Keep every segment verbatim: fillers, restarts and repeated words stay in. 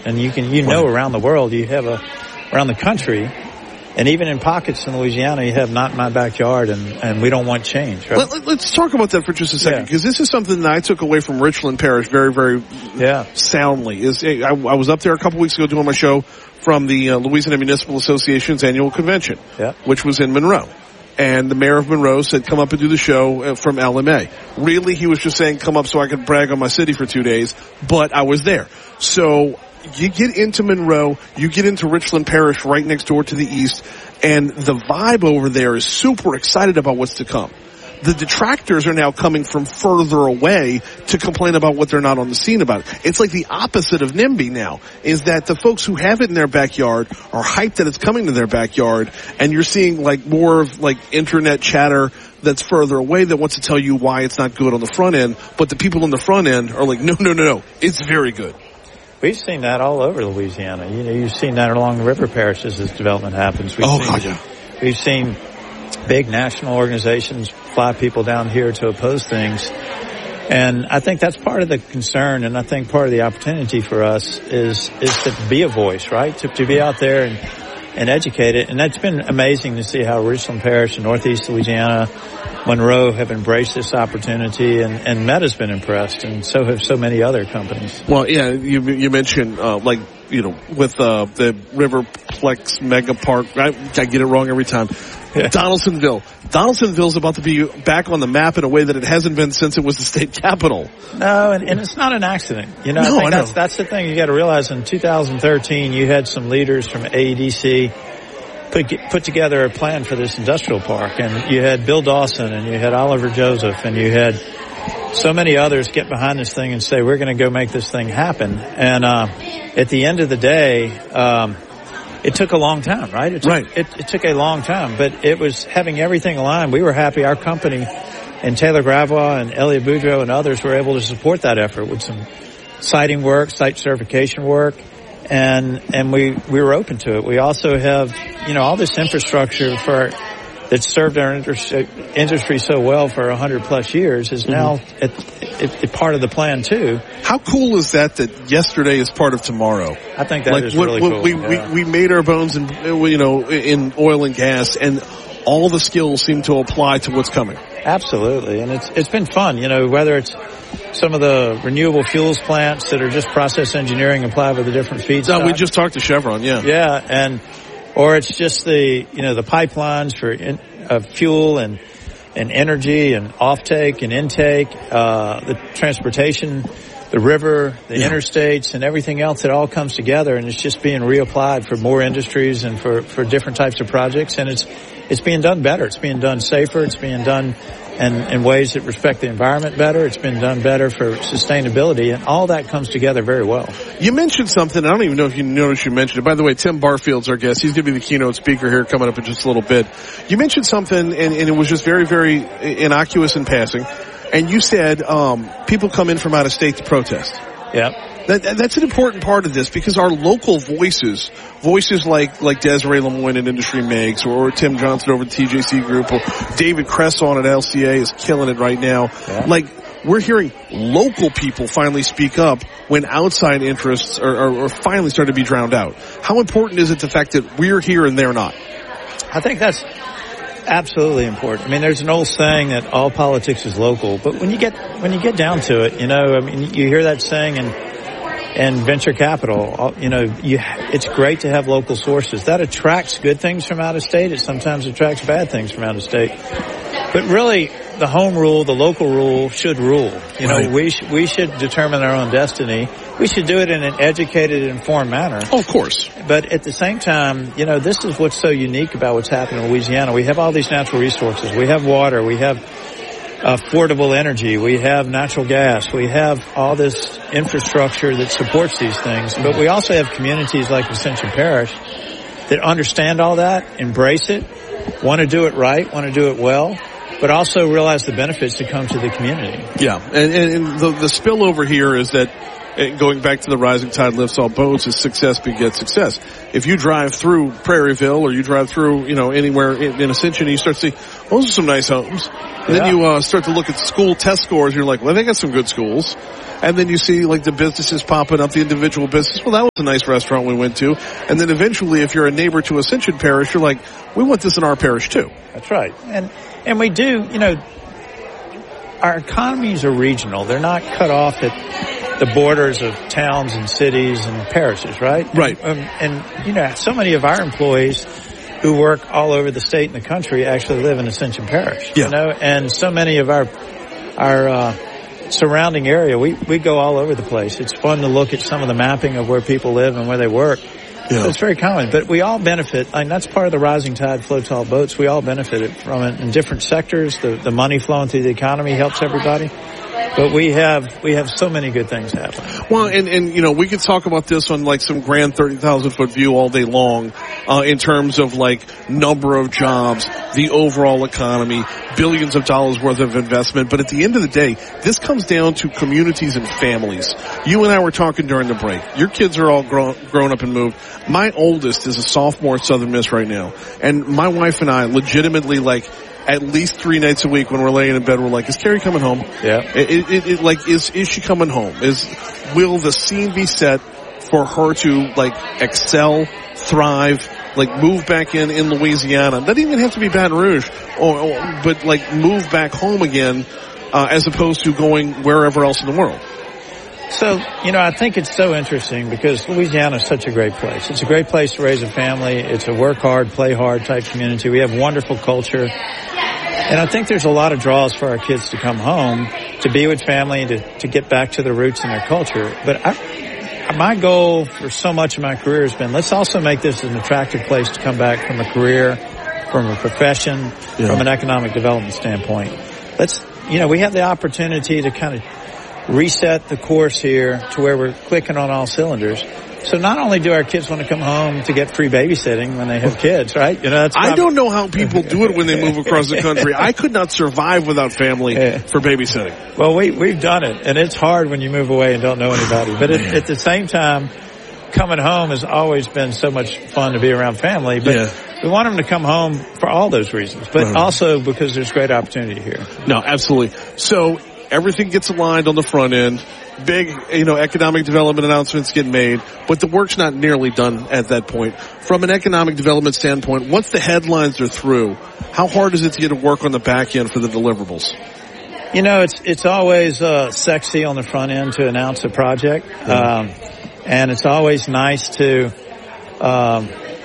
And you can, you know, around the world, you have a, around the country, and even in pockets in Louisiana, you have not in my backyard, and, and we don't want change, right? Let, let's talk about that for just a second, because yeah. this is something that I took away from Richland Parish very, very yeah. soundly. Is I, I was up there a couple weeks ago doing my show from the uh, Louisiana Municipal Association's annual convention, yeah. which was in Monroe. And the mayor of Monroe said, come up and do the show from L M A. Really, he was just saying, come up so I could brag on my city for two days, but I was there. So you get into Monroe, you get into Richland Parish right next door to the east, and the vibe over there is super excited about what's to come. The detractors are now coming from further away to complain about what they're not on the scene about. It's like the opposite of NIMBY now, is that the folks who have it in their backyard are hyped that it's coming to their backyard, and you're seeing like more of like internet chatter that's further away that wants to tell you why it's not good on the front end, but the people on the front end are like, no, no, no, no, it's very good. We've seen that all over Louisiana. You know, you've seen that along the river parishes as development happens. We've oh, seen, God, yeah. We've seen big national organizations fly people down here to oppose things. And I think that's part of the concern, and I think part of the opportunity for us is is to be a voice, right? To, to be out there and, and educate it. And that's been amazing to see how Richland Parish and Northeast Louisiana, Monroe have embraced this opportunity, and, and Meta's been impressed, and so have so many other companies. Well, yeah, you you mentioned, uh, like, you know, with uh, the Riverplex Mega Park, I, I get it wrong every time. Yeah. Donaldsonville. Donaldsonville's about to be back on the map in a way that it hasn't been since it was the state capital. No, and, and it's not an accident. You know, no, I think I that's, know. that's the thing you got to realize. In two thousand thirteen, you had some leaders from A E D C put, put together a plan for this industrial park, and you had Bill Dawson, and you had Oliver Joseph, and you had so many others get behind this thing and say, we're going to go make this thing happen. And uh, at the end of the day, um, it took a long time, right? It took, right. It, it took a long time, but it was having everything aligned. We were happy. Our company and Taylor Gravois and Elliot Boudreaux and others were able to support that effort with some siting work, site certification work, and and we we were open to it. We also have, you know, all this infrastructure for that served our industry, industry so well for a hundred plus years is now mm-hmm. it, it, it part of the plan too. How cool is that? That yesterday is part of tomorrow. I think that like, is what, really what, cool. We, yeah. we we made our bones in you know in oil and gas, and all the skills seem to apply to what's coming. Absolutely, and it's it's been fun. You know, whether it's some of the renewable fuels plants that are just process engineering applied with a different feedstock. No, we just talked to Chevron. Yeah, yeah, and. Or it's just the, you know, the pipelines for in, uh, fuel and, and energy and offtake and intake, uh, the transportation, the river, the yeah. interstates, and everything else that all comes together, and it's just being reapplied for more industries and for, for different types of projects, and it's, it's being done better. It's being done safer. It's being done in, in ways that respect the environment better. It's been done better for sustainability, and all that comes together very well. You mentioned something. I don't even know if you noticed you mentioned it. By the way, Tim Barfield's our guest. He's going to be the keynote speaker here coming up in just a little bit. You mentioned something, and, and it was just very, very innocuous in passing. And you said um, people come in from out of state to protest. Yeah. That, that's an important part of this, because our local voices, voices like, like Desiree Lemoyne at Industry Makes, or, or Tim Johnson over at T J C Group, or David Cresson at L C A is killing it right now. Yeah. Like, we're hearing local people finally speak up when outside interests are, are, are finally starting to be drowned out. How important is it the fact that we're here and they're not? I think that's absolutely important. I mean, there's an old saying that all politics is local, but when you get, when you get down to it, you know, I mean, you hear that saying and, and venture capital, you know, you, it's great to have local sources. That attracts good things from out of state. It sometimes attracts bad things from out of state. But really, the home rule, the local rule should rule. You know, right. we sh- we should determine our own destiny. We should do it in an educated, informed manner. Oh, of course. But at the same time, you know, this is what's so unique about what's happening in Louisiana. We have all these natural resources. We have water. We have affordable energy. We have natural gas. We have all this infrastructure that supports these things. But we also have communities like Ascension Parish that understand all that, embrace it, want to do it right, want to do it well, but also realize the benefits that come to the community. Yeah, and, and the, the spillover here is that and going back to the rising tide lifts all boats, is success begets success. If you drive through Prairieville or you drive through, you know, anywhere in, in Ascension, and you start to see, those are some nice homes. And Yeah. then you uh, start to look at school test scores. You're like, well, they got some good schools. And then you see like the businesses popping up, the individual business. Well, that was a nice restaurant we went to. And then eventually, if you're a neighbor to Ascension Parish, you're like, we want this in our parish too. That's right. And, and we do, you know, our economies are regional. They're not cut off at the borders of towns and cities and parishes, right? Right. Um, and, you know, so many of our employees who work all over the state and the country actually live in Ascension Parish. Yeah. You know, and so many of our, our, uh, surrounding area, we, we go all over the place. It's fun to look at some of the mapping of where people live and where they work. Yeah. So it's very common, but we all benefit. I mean, that's part of the rising tide floats all boats. We all benefit from it in different sectors. The, the money flowing through the economy helps everybody. But we have, we have so many good things happen. Well, and, and, you know, we could talk about this on like some grand thirty thousand foot view all day long, uh, in terms of like number of jobs, the overall economy, billions of dollars worth of investment. But at the end of the day, this comes down to communities and families. You and I were talking during the break. Your kids are all grown, grown up and moved. My oldest is a sophomore at Southern Miss right now. And my wife and I legitimately like, at least three nights a week when we're laying in bed, we're like, is Carrie coming home? Yeah. It, it, it, like, is, is she coming home? Is, will the scene be set for her to, like, excel, thrive, like, move back in, in Louisiana? Doesn't even have to be Baton Rouge, or, or but, like, move back home again, uh, as opposed to going wherever else in the world. So, you know, I think it's so interesting because Louisiana is such a great place. It's a great place to raise a family. It's a work hard, play hard type community. We have wonderful culture. And I think there's a lot of draws for our kids to come home, to be with family, to, to get back to their roots and their culture. But I, my goal for so much of my career has been, let's also make this an attractive place to come back from a career, from a profession, yeah. from an economic development standpoint. Let's, you know, we have the opportunity to kind of reset the course here to where we're clicking on all cylinders. So not only do our kids want to come home to get free babysitting when they have kids, right? You know, that's I don't know how people do it when they move across the country. I could not survive without family for babysitting. Well, we, we've done it, and it's hard when you move away and don't know anybody. But at, at the same time, coming home has always been so much fun to be around family. But yeah. we want them to come home for all those reasons, but right. also because there's great opportunity here. No, absolutely. So everything gets aligned on the front end. Big, you know, economic development announcements get made, but the work's not nearly done at that point. From an economic development standpoint, once the headlines are through, how hard is it to get to work on the back end for the deliverables? You know, it's it's always uh, sexy on the front end to announce a project, yeah. um, and it's always nice to um,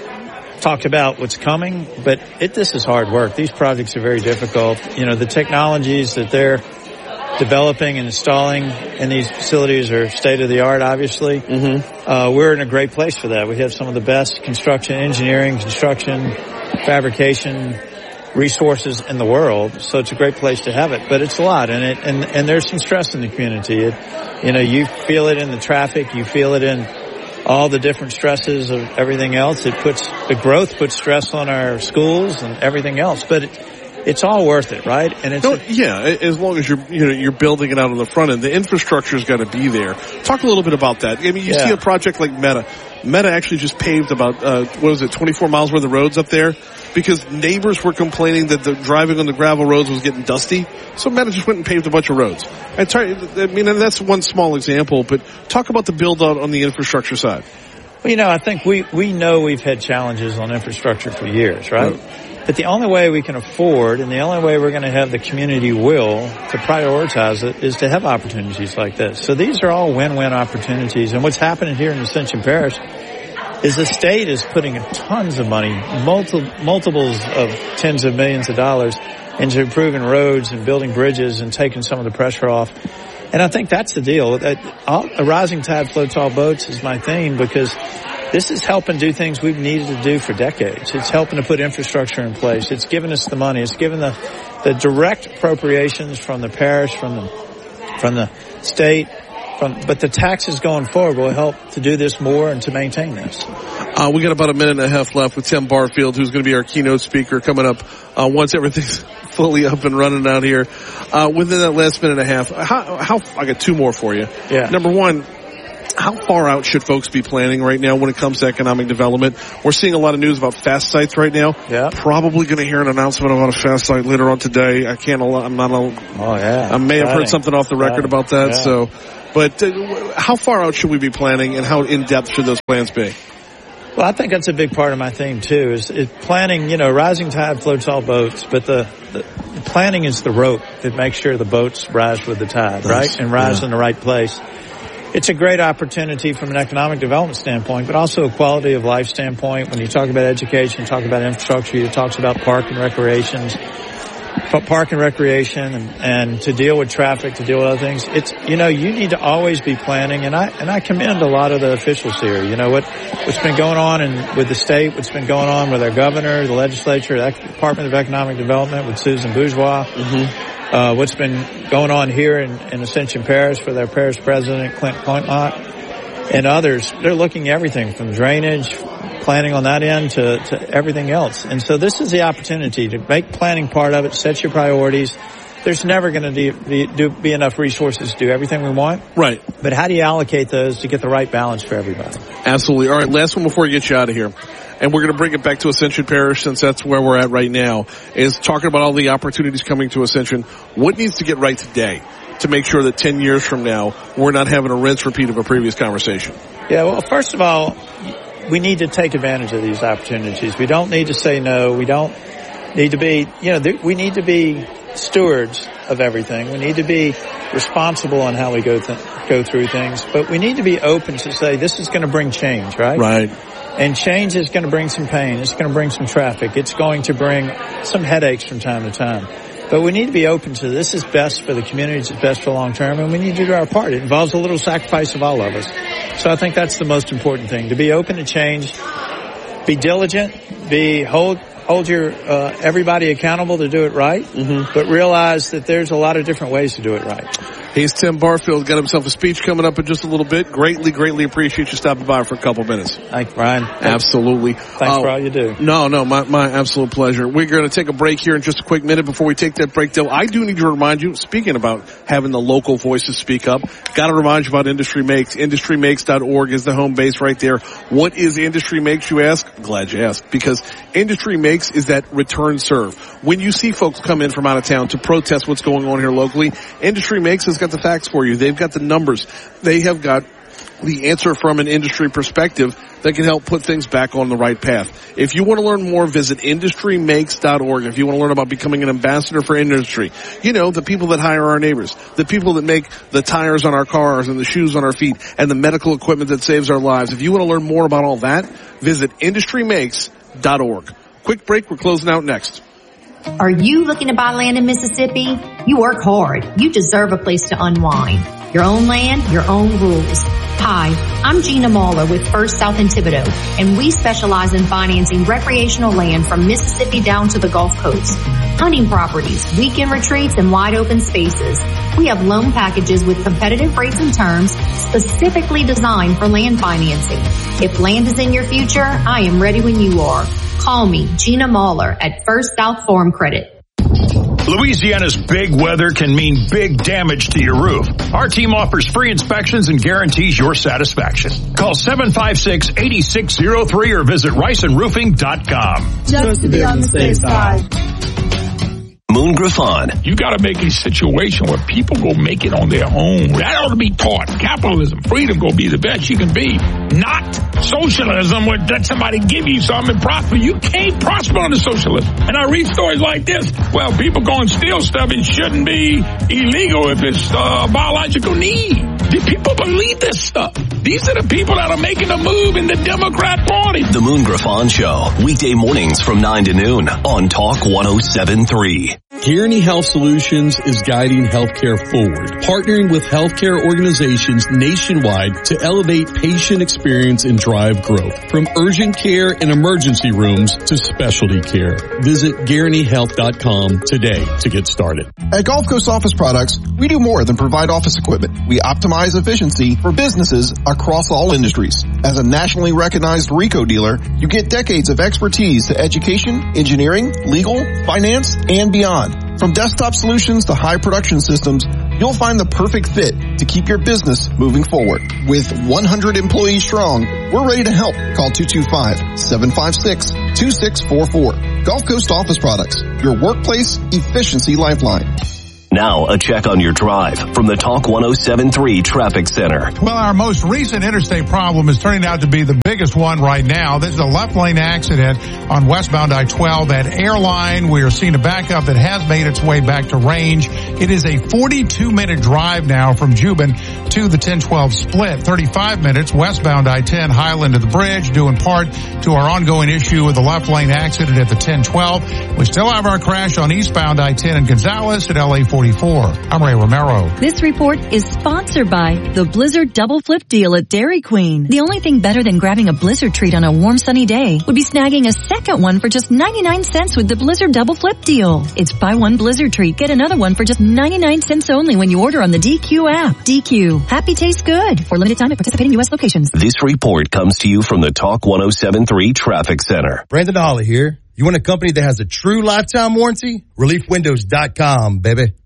talk about what's coming. But it, this is hard work. These projects are very difficult. You know, the technologies that they're developing and installing in these facilities are state of the art, obviously. Mm-hmm. Uh, we're in a great place for that. We have some of the best construction, engineering, construction, fabrication resources in the world. So it's a great place to have it, but it's a lot. And it, and, and there's some stress in the community. It, you know, you feel it in the traffic. You feel it in all the different stresses of everything else. It puts, the growth puts stress on our schools and everything else, but it, it's all worth it, right? And it's no, a, yeah, as long as you're you know you're building it out on the front end, the infrastructure's got to be there. Talk a little bit about that. I mean, you yeah. see a project like Meta. Meta actually just paved about uh, what was it, twenty-four miles worth of roads up there because neighbors were complaining that the driving on the gravel roads was getting dusty. So Meta just went and paved a bunch of roads. I, try, I mean, and that's one small example, but talk about the build out on the infrastructure side. Well, you know, I think we we know we've had challenges on infrastructure for years, right? right. But the only way we can afford and the only way we're going to have the community will to prioritize it is to have opportunities like this. So these are all win-win opportunities. And what's happening here in Ascension Parish is the state is putting tons of money, multi- multiples of tens of millions of dollars into improving roads and building bridges and taking some of the pressure off. And I think that's the deal. A rising tide floats all boats is my theme because this is helping do things we've needed to do for decades. It's helping to put infrastructure in place. It's giving us the money. It's giving the, the direct appropriations from the parish, from the, from the state, from, but the taxes going forward will help to do this more and to maintain this. Uh, we got about a minute and a half left with Tim Barfield, who's going to be our keynote speaker coming up, uh, once everything's fully up and running out here. Uh, within that last minute and a half, how, how, I got two more for you. Yeah. Number one, how far out should folks be planning right now when it comes to economic development? We're seeing a lot of news about fast sites right now. Yeah. Probably going to hear an announcement about a fast site later on today. I can't, I'm not, oh yeah. I may have heard something off the record about that. Yeah. So, but uh, how far out should we be planning and how in depth should those plans be? Well, I think that's a big part of my theme too, is, is planning, you know, rising tide floats all boats, but the, the, the planning is the rope that makes sure the boats rise with the tide, right? And rise yeah. in the right place. It's a great opportunity from an economic development standpoint, but also a quality of life standpoint. When you talk about education, talk about infrastructure, you talk about park and recreations, park and recreation and, and to deal with traffic, to deal with other things. It's, you know, you need to always be planning, and I, and I commend a lot of the officials here. You know, what, what's been going on in, with the state, what's been going on with our governor, the legislature, the Department of Economic Development with Susan Bourgeois. Mm-hmm. Uh, what's been going on here in, in Ascension Parish with our parish president, Clint Pointlott, and others. They're looking at everything from drainage, planning on that end to, to everything else. And so this is the opportunity to make planning part of it, set your priorities. There's never going to be, be, be enough resources to do everything we want. Right. But how do you allocate those to get the right balance for everybody? Absolutely. All right, last one before we get you out of here. And we're going to bring it back to Ascension Parish since that's where we're at right now, is talking about all the opportunities coming to Ascension. What needs to get right today to make sure that ten years from now we're not having a rinse repeat of a previous conversation? Yeah, well, first of all, we need to take advantage of these opportunities. We don't need to say no. We don't need to be, you know, we need to be stewards of everything. We need to be responsible on how we go th- go through things. But we need to be open to say this is going to bring change, right? Right. And change is going to bring some pain. It's going to bring some traffic. It's going to bring some headaches from time to time. But we need to be open to this is best for the community, it's best for long term, and we need to do our part. It involves a little sacrifice of all of us. So I think that's the most important thing, to be open to change, be diligent, be hold hold your uh, everybody accountable to do it right, mm-hmm. but realize that there's a lot of different ways to do it right. He's Tim Barfield. Got himself a speech coming up in just a little bit. Greatly, greatly appreciate you stopping by for a couple minutes. Thanks, Brian. Absolutely. Thanks uh, for all you do. No, no, my, my absolute pleasure. We're going to take a break here in just a quick minute. Before we take that break, though, I do need to remind you, speaking about having the local voices speak up, got to remind you about Industry Makes. industry makes dot org is the home base right there. What is Industry Makes, you ask? Glad you asked. Because Industry Makes is that return serve. When you see folks come in from out of town to protest what's going on here locally, Industry Makes has got the facts for you. They've got the numbers. They have got the answer from an industry perspective that can help put things back on the right path. If you want to learn more, visit industry makes dot org. If you want to learn about becoming an ambassador for industry, you know, the people that hire our neighbors, the people that make the tires on our cars and the shoes on our feet and the medical equipment that saves our lives. If you want to learn more about all that, visit industry makes dot org. Quick break. We're closing out next. Are you looking to buy land in Mississippi? You work hard. You deserve a place to unwind. Your own land, your own rules. Hi, I'm Gina Mahler with First South in Thibodaux, and we specialize in financing recreational land from Mississippi down to the Gulf Coast. Hunting properties, weekend retreats, and wide open spaces. We have loan packages with competitive rates and terms specifically designed for land financing. If land is in your future, I am ready when you are. Call me, Gina Mahler, at First South Farm Credit. Louisiana's big weather can mean big damage to your roof. Our team offers free inspections and guarantees your satisfaction. Call seven five six, eight six zero three or visit rice and roofing dot com. Just to be on the safe side. Moon Griffon. You got to make a situation where people go make it on their own. That ought to be taught. Capitalism, freedom, go be the best you can be. Not socialism where let somebody give you something and prosper. You can't prosper under socialism. And I read stories like this. Well, people go and steal stuff. It shouldn't be illegal if it's uh, a biological need. Do people believe this stuff? These are the people that are making the move in the Democrat Party. The Moon Griffon Show. Weekday mornings from nine to noon on Talk one oh seven point three. Guaranty Health Solutions is guiding healthcare forward, partnering with healthcare organizations nationwide to elevate patient experience and drive growth. From urgent care and emergency rooms to specialty care. Visit guaranty health dot com today to get started. At Gulf Coast Office Products, we do more than provide office equipment. We optimize efficiency for businesses across all industries. As a nationally recognized RICO dealer, you get decades of expertise to education, engineering, legal, finance, and beyond. From desktop solutions to high production systems, you'll find the perfect fit to keep your business moving forward. With one hundred employees strong, we're ready to help. Call two two five, seven five six, two six four four. Gulf Coast Office Products, your workplace efficiency lifeline. Now, a check on your drive from the Talk one oh seven point three Traffic Center. Well, our most recent interstate problem is turning out to be the biggest one right now. This is a left lane accident on westbound I twelve at Airline. We are seeing a backup that has made its way back to Range. It is a forty-two minute drive now from Juban to the ten twelve split. thirty-five minutes westbound I ten Highland to the bridge, due in part to our ongoing issue with the left lane accident at the ten twelve. We still have our crash on eastbound I ten in Gonzales at L A forty-four. I'm Ray Romero. This report is sponsored by the Blizzard Double Flip Deal at Dairy Queen. The only thing better than grabbing a Blizzard treat on a warm sunny day would be snagging a second one for just ninety-nine cents with the Blizzard Double Flip Deal. It's buy one Blizzard treat, get another one for just ninety-nine cents only when you order on the D Q app. D Q. Happy tastes good. For limited time at participating U S locations. This report comes to you from the Talk one oh seven point three Traffic Center. Brandon Holly here. You want a company that has a true lifetime warranty? Relief Windows dot com, baby.